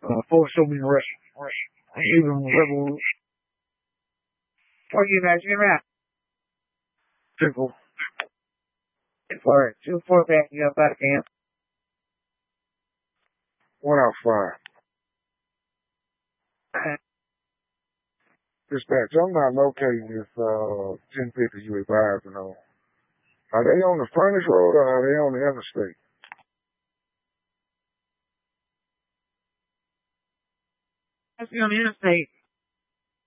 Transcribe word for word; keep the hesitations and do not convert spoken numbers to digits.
Uh, full show me rush, rush, even rebel. Fuck you guys, get around. Triple. For two four back, you got back camp. One out five. Dispatch, I'm not locating this uh ten fifty you advised and all. Are they on the furnace road or are they on the interstate? That's on the interstate.